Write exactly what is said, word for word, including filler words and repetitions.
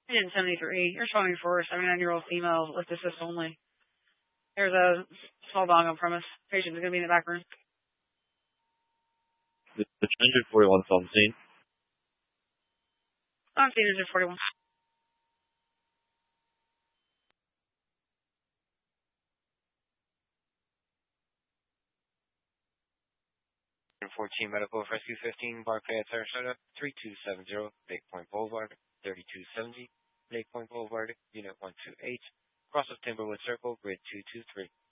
Agent seventy-three, you're responding for a seventy-nine-year-old female with assist only. There's a small bong on premise. Patient is going to be in the back room. The one forty-one is on the scene. I'm seeing Agent forty-one. fourteen Medical Rescue fifteen, Bar Fayette, Sarasota, three two seven zero, Lake Point Boulevard, thirty-two seventy, Lake Point Boulevard, Unit one two eight, cross of Timberwood Circle, Grid two two three.